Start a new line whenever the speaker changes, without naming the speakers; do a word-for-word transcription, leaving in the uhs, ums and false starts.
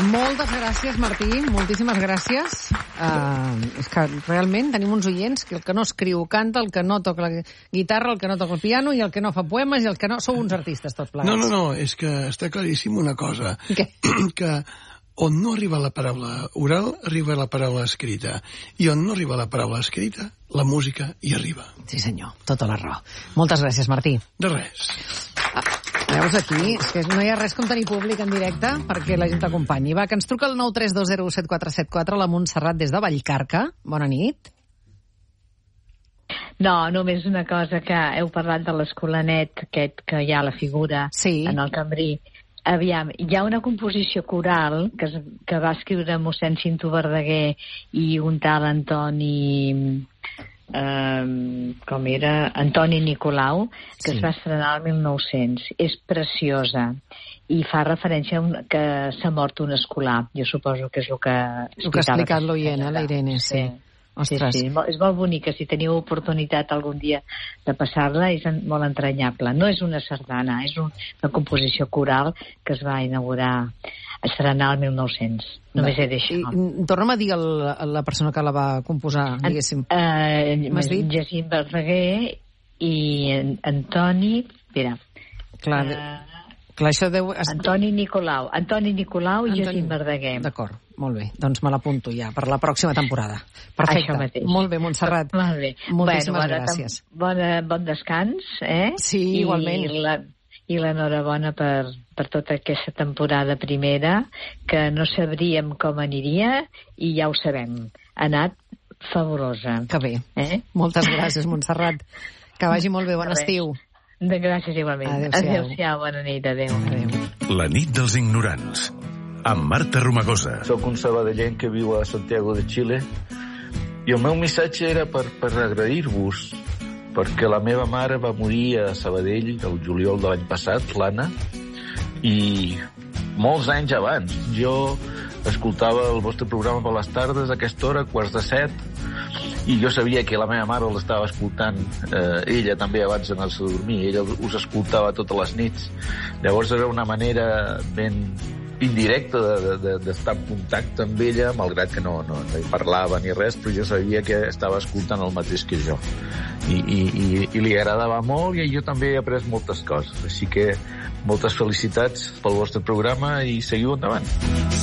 Moltes gràcies, Martí, moltíssimes gràcies. Uh, és que realment tenim uns oients que el que no escriu canta, el que no toca la guitarra, el que no toca el piano i el que no fa poemes i el que no... Sou uns artistes tots plegats.
No, no, no, és que està claríssim una cosa.
Què?
Que on no arriba la paraula oral, arriba la paraula escrita. I on no arriba la paraula escrita, la música hi arriba.
Sí, senyor, tota la raó. Moltes gràcies, Martí.
De res.
Ah, veus aquí? És que no hi ha res com tenir públic en directe perquè la gent t'acompanyi. Va, que ens truca el nou tres dos zero set quatre set quatre, la Montserrat des de Vallcarca. Bona nit.
No, només una cosa, que heu parlat de l'Escolanet, aquest que hi ha la figura
sí.
en el cambrí. Aviam, hi ha una composició coral que, es, que va escriure mossèn Cinto Verdaguer i un tal Antoni... Um, com era Antoni Nicolau, que sí. es va estrenar el mil nou-cents. És preciosa i fa referència a un, que s'ha mort un escolar. Jo suposo que és el que
el que ha explicat l'oient, la Irene, sí.
Sí, sí, sí. És, molt, és molt bonica. Si teniu oportunitat algun dia de passar-la, és molt entranyable. No és una sardana, és un, una composició coral que es va inaugurar, estrenar el mil nou-cents. Només he d'això.
Torna'm a dir el, la persona que la va composar, diguéssim.
Uh, M'has dit? Jacint Verdaguer i Antoni... Espera.
Clar, uh, clar això deu...
Antoni Nicolau. Antoni Nicolau i Antoni... Jacint Verdaguer.
D'acord, molt bé. Doncs me l'apunto ja per la pròxima temporada. Perfecte.
Això mateix.
Molt bé, Montserrat.
Molt bé.
Moltíssimes
bueno,
gràcies.
Bona, bon descans, eh?
Sí,
I
igualment.
La... I l'enhorabona per, per tota aquesta temporada primera, que no sabríem com aniria, i ja ho sabem. Ha anat fabulosa.
Que bé.
Eh?
Moltes gràcies, Montserrat. Que vagi molt bé. Bon estiu.
De gràcies, igualment.
Adéu-siau.
Adéu-siau, bona nit. Adéu.
Adéu.
La nit dels ignorants, amb Marta Romagosa.
Soc un sabadellenc que viu a Santiago de Xile, i el meu missatge era per, per agrair-vos, perquè la meva mare va morir a Sabadell el juliol de l'any passat, l'Anna, i molts anys abans. Jo escoltava el vostre programa per les tardes a aquesta hora, quarts de set, i jo sabia que la meva mare l'estava escoltant, eh, ella també abans d'anar-se a dormir, ella us escoltava totes les nits. Llavors era una manera ben indirecta d'estar de, de, de en contacte amb ella, malgrat que no, no, no hi parlava ni res, però jo sabia que estava escoltant el mateix que jo. I, i, i, i li agradava molt, i jo també he après moltes coses. Així que moltes felicitats pel vostre programa i seguiu endavant.